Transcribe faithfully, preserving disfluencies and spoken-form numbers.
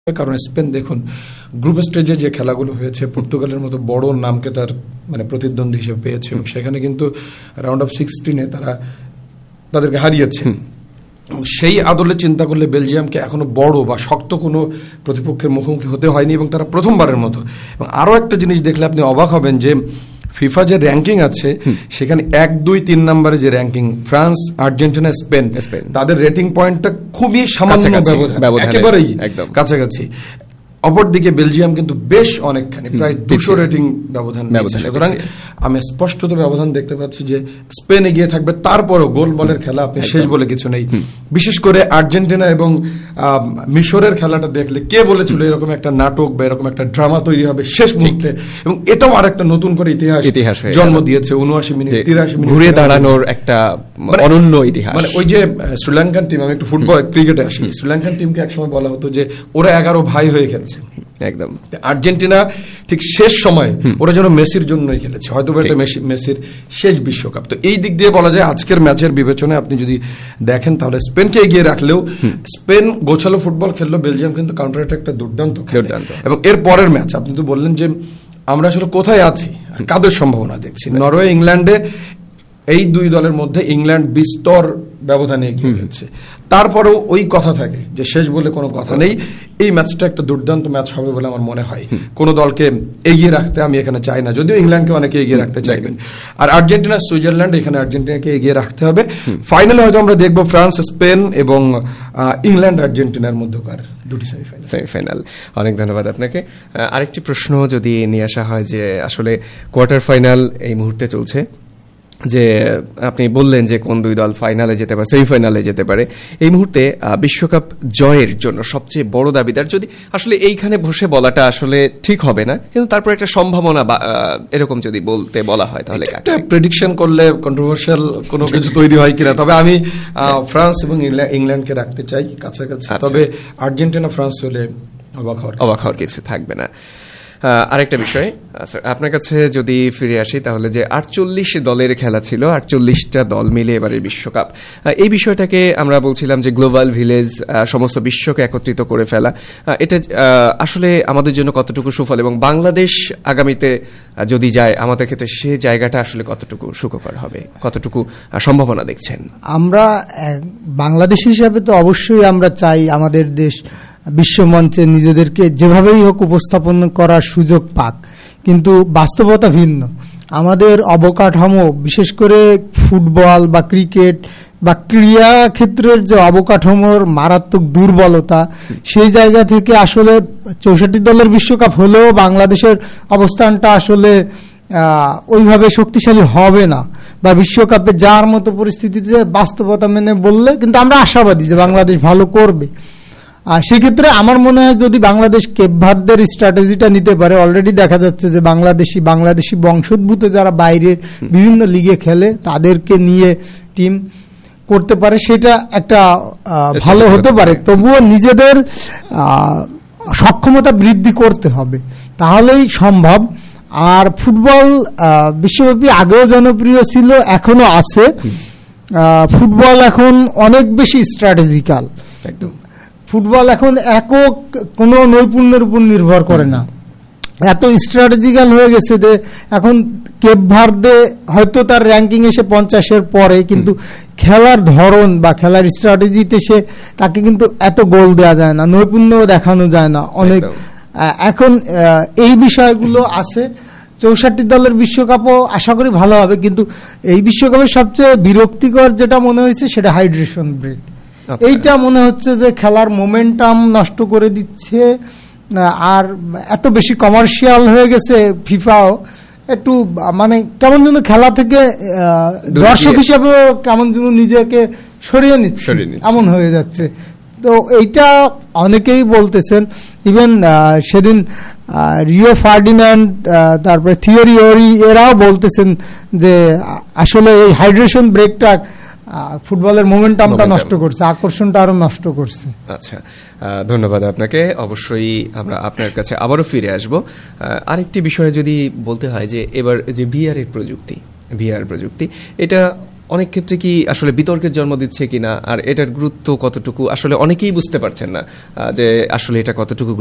কারণ স্পেন দেখুন গ্রুপ স্টেজে যে খেলাগুলো হয়েছে পর্তুগালের মতো বড় নামকে তার মানে প্রতিদ্বন্দ্বী হিসেবে পেয়েছে এবং সেখানে কিন্তু রাউন্ড অফ সিক্সটিনে তারা তাদেরকে হারিয়েছে। সেই আদলে চিন্তা করলে বেলজিয়ামকে এখনো বড় বা শক্ত কোনো প্রতিপক্ষের মুখোমুখি হতে হয়নি এবং তারা প্রথমবারের মতো। এবং আরও একটা জিনিস দেখলে আপনি অবাক হবেন যে ফিফা যে র্যাঙ্কিং আছে সেখানে এক দুই তিন নম্বরে যে র্যাঙ্কিং ফ্রান্স, আর্জেন্টিনা, স্পেন, তাদের রেটিং পয়েন্টটা খুবই সামান্য ব্যবধান, একেবারেই কাছাকাছি। অপরদিকে বেলজিয়াম কিন্তু বেশ অনেকখানি প্রায় দুশো রেটিং ব্যবধান। সুতরাং আমি স্পষ্টত ব্যবধান দেখতে পাচ্ছি যে স্পেন এগিয়ে থাকবে। তারপরও গোল বলের খেলা আপনি শেষ বলে কিছু নেই। বিশেষ করে আর্জেন্টিনা এবং মিশরের খেলাটা দেখলে কে বলেছিল এরকম একটা নাটক বা এরকম একটা ড্রামা তৈরি হবে শেষ মুহূর্তে, এবং এটাও আর একটা নতুন করে ইতিহাস ইতিহাস জন্ম দিয়েছে। উনআশি মিনিট তিরাশি মিনিট ঘুরে দাঁড়ানোর একটা অনন্য ইতিহাস। মানে ওই যে শ্রীলঙ্কান টিম, আমি একটু ফুটবল ক্রিকেটে আসি, শ্রীলঙ্কান টিমকে একসময় বলা হতো যে ওরা এগারো ভাই হয়ে খেলছে। একদম আর্জেন্টিনা ঠিক শেষ সময় ওরা যেন মেসির জন্যই খেলেছে, হয়তো এটা মেসির শেষ বিশ্বকাপ। তো এই দিক দিয়ে বলা যায় আজকের ম্যাচের বিবেচনায় আপনি যদি দেখেন তাহলে স্পেনকে এগিয়ে রাখলেও স্পেন গোছালো ফুটবল খেললো, বেলজিয়াম কিন্তু কাউন্টার অ্যাটাকটা দুর্দান্ত দুর্দান্ত। এবং এর পরের ম্যাচ আপনি তো বললেন যে আমরা আসলে কোথায় আছি, কাদের সম্ভাবনা দেখছি। নরওয়ে ইংল্যান্ডে এই দুই দলের মধ্যে ইংল্যান্ড বিস্তর ব্যবধানে এগিয়ে গেছে। তারপরেও ওই কথা থাকে যে শেষ বলে কোনো কথা নেই। এই ম্যাচটা একটা দুর্দান্ত ম্যাচ হবে বলে আমার মনে হয়। কোনো দলকে এগিয়ে রাখতে আমি এখানে চাই না, যদিও ইংল্যান্ডকে অনেকে এগিয়ে রাখতে চাইবেন। আর আর্জেন্টিনা, সুইজারল্যান্ড, এখানে আর্জেন্টিনাকে এগিয়ে রাখতে হবে। ফাইনালে হয়তো আমরা দেখবো ফ্রান্স, স্পেন এবং ইংল্যান্ড আর্জেন্টিনার মধ্যকার দুটি সেমিফাইনাল সেমিফাইনাল অনেক ধন্যবাদ আপনাকে। আরেকটি প্রশ্ন যদি নিয়ে আসা হয় যে আসলে কোয়ার্টার ফাইনাল এই মুহূর্তে চলছে, যে আপনি বললেন যে কোন দুই দল ফাইনালে যেতে পারে, সেমিফাইনালে যেতে পারে। এই মুহূর্তে বিশ্বকাপ জয়ের জন্য সবচেয়ে বড় দাবিদার, যদি আসলে এইখানে বসে বলাটা আসলে ঠিক হবে না, কিন্তু তারপর একটা সম্ভাবনা এরকম যদি বলতে বলা হয় তাহলে একটা প্রেডিকশন করলে কন্ট্রোভার্সিয়াল কোনো কিছু তৈরি হয় কিনা। তবে আমি ফ্রান্স এবং ইংল্যান্ডকে রাখতে চাই কাছাকাছি। তবে আর্জেন্টিনা ফ্রান্স হলে অবাক হওয়ার অবাক হওয়ার কিছু থাকবে না। আরেকটা বিষয় আপনার কাছে যদি ফিরে আসি, তাহলে যে আটচল্লিশ দলের খেলা ছিল, আটচল্লিশটা দল মিলে এবারের বিশ্বকাপ, এই বিষয়টাকে আমরা বলছিলাম যে গ্লোবাল ভিলেজ, সমস্ত বিশ্বকে একত্রিত করে ফেলা, এটা আসলে আমাদের জন্য কতটুকু সুফল, এবং বাংলাদেশ আগামীতে যদি যায় আমাদের ক্ষেত্রে সে জায়গাটা আসলে কতটুকু সুখকর হবে, কতটুকু সম্ভাবনা দেখছেন? আমরা বাংলাদেশ হিসাবে তো অবশ্যই আমরা চাই আমাদের দেশ বিশ্বমঞ্চে নিজেদেরকে যেভাবেই হোক উপস্থাপন করার সুযোগ পাক, কিন্তু বাস্তবতা ভিন্ন। আমাদের অবকাঠামো, বিশেষ করে ফুটবল বা ক্রিকেট বা ক্রীড়া ক্ষেত্রের যে অবকাঠামোর মারাত্মক দুর্বলতা, সেই জায়গা থেকে আসলে চৌষট্টি দলের বিশ্বকাপ হলেও বাংলাদেশের অবস্থানটা আসলে ওইভাবে শক্তিশালী হবে না, বা বিশ্বকাপে যাওয়ার মতো পরিস্থিতিতে বাস্তবতা মেনে বললে কিন্তু আমরা আশাবাদী যে বাংলাদেশ ভালো করবে। আর সেক্ষেত্রে আমার মনে হয় যদি বাংলাদেশ কেপ ভার্দের স্ট্র্যাটেজিটা নিতে পারে, অলরেডি দেখা যাচ্ছে যে বাংলাদেশি বাংলাদেশি বংশোদ্ভূত যারা বাইরের বিভিন্ন লিগে খেলে তাদেরকে নিয়ে টিম করতে পারে, সেটা একটা ভালো হতে পারে। তবুও নিজেদের সক্ষমতা বৃদ্ধি করতে হবে, তাহলেই সম্ভব। আর ফুটবল বিশ্বব্যাপী আগেও জনপ্রিয় ছিল, এখনো আছে। ফুটবল এখন অনেক বেশি স্ট্র্যাটেজিক্যাল। একদম ফুটবল এখন একক কোনো নৈপুণ্যের উপর নির্ভর করে না, এত স্ট্র্যাটেজিক্যাল হয়ে গেছে যে এখন কেপ ভার্দে হয়তো তার র্যাঙ্কিং এসে পঞ্চাশের পরে, কিন্তু খেলার ধরন বা খেলার স্ট্র্যাটেজিতে সে তাকে কিন্তু এত গোল দেওয়া যায় না, নৈপুণ্য দেখানো যায় না অনেক। এখন এই বিষয়গুলো আছে। চৌষট্টি দলের বিশ্বকাপও আশা করি ভালো হবে, কিন্তু এই বিশ্বকাপের সবচেয়ে বিরক্তিকর যেটা মনে হয়েছে সেটা হাইড্রেশন ব্রেক। এইটা মনে হচ্ছে যে খেলার মোমেন্টাম নষ্ট করে দিচ্ছে, আর এত বেশি কমার্শিয়াল হয়ে গেছে ফিফাও, একটু মানে কেমন যেন খেলা থেকে দর্শক হিসেবেও কেমন যেন নিজেকে সরিয়ে নিচ্ছে এমন হয়ে যাচ্ছে। তো এইটা অনেকেই বলতেছেন, ইভেন সেদিন রিও ফার্ডিন্যান্ড, তারপরে থিওরি ওরি, এরাও বলতেছেন যে আসলে এই হাইড্রেশন ব্রেকটা ফুটবলের মোমেন্টামটা নষ্ট করছে, আকর্ষণটা আরো নষ্ট করছে। আচ্ছা, ধন্যবাদ আপনাকে। অবশ্যই আমরা আপনার কাছে আবারও ফিরে আসব। আরেকটি বিষয়ে যদি বলতে হয় যে এবার যে ভিআর এর প্রযুক্তি, ভিআর প্রযুক্তি এটা অনেক ক্ষেত্রে কি আসলে বিতর্কের জন্ম দিচ্ছে কিনা, আর এটার গুরুত্ব কতটুকু আসলে অনেকেই বুঝতে পারছেন না যে আসলে এটা কতটুকু